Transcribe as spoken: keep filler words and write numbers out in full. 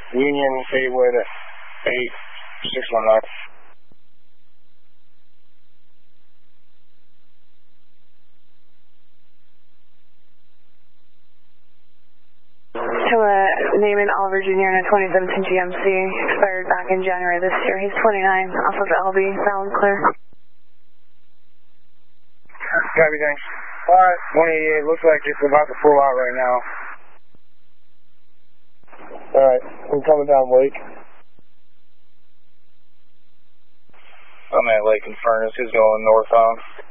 Union Haywood eight six one nine. To uh, Naaman Oliver Junior in a twenty seventeen G M C, expired back in January this year. He's twenty-nine, off of L B, valid clear. Copy, thanks. Alright, one eighty-eight, looks like it's about to pull out right now. Alright, I'm coming down Lake. I'm at Lake and Furnace, he's going northbound.